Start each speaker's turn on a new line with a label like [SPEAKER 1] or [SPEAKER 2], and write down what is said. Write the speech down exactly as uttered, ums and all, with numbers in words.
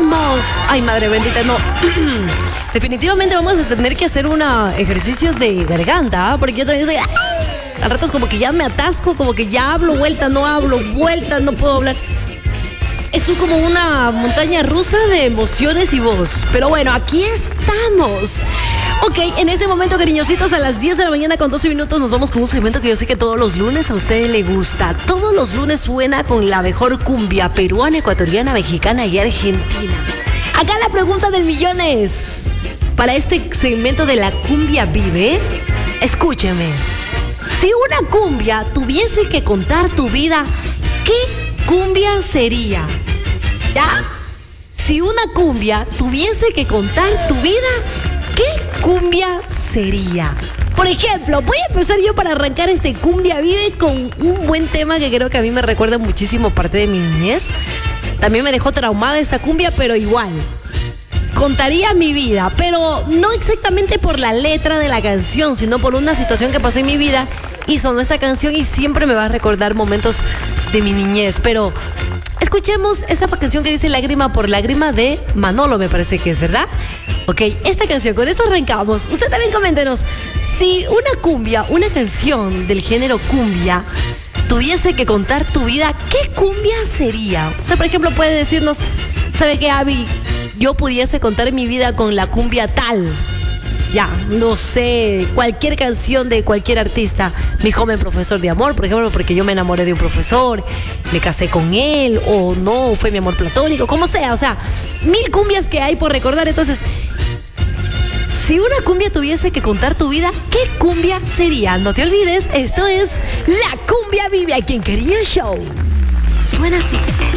[SPEAKER 1] estamos. Ay, madre bendita, no. Definitivamente vamos a tener que hacer una ejercicios de garganta, ¿eh? Porque yo también soy... Al rato es como que ya me atasco, como que ya hablo, vuelta, no hablo, vuelta, no puedo hablar. Es como una montaña rusa de emociones y voz. Pero bueno, aquí estamos. Ok, en este momento, cariñositos, a las diez de la mañana con doce minutos nos vamos con un segmento que yo sé que todos los lunes a ustedes les gusta. Todos los lunes suena con la mejor cumbia peruana, ecuatoriana, mexicana y argentina. Acá la pregunta del millón es, para este segmento de la cumbia vive, escúcheme. Si una cumbia tuviese que contar tu vida, ¿qué cumbia sería? ¿Ya? Si una cumbia tuviese que contar tu vida, ¿qué cumbia sería? Por ejemplo, voy a empezar yo para arrancar este Cumbia Vive con un buen tema que creo que a mí me recuerda muchísimo parte de mi niñez. También me dejó traumada esta cumbia, pero igual. Contaría mi vida, pero no exactamente por la letra de la canción, sino por una situación que pasó en mi vida y sonó esta canción y siempre me va a recordar momentos de mi niñez. Pero escuchemos esta canción que dice Lágrima por Lágrima de Manolo, me parece que es, ¿verdad? Ok, esta canción, con esto arrancamos. Usted también coméntenos, si una cumbia, una canción del género cumbia, tuviese que contar tu vida, ¿qué cumbia sería? Usted, por ejemplo, puede decirnos, ¿sabe qué, Abby? Yo pudiese contar mi vida con la cumbia tal. Ya, no sé, cualquier canción de cualquier artista. Mi joven profesor de amor, por ejemplo, porque yo me enamoré de un profesor, me casé con él, o no, fue mi amor platónico, como sea, o sea, mil cumbias que hay por recordar. Entonces, si una cumbia tuviese que contar tu vida, ¿qué cumbia sería? No te olvides, esto es La Cumbia Vive aquí en Cariño Show. Suena así.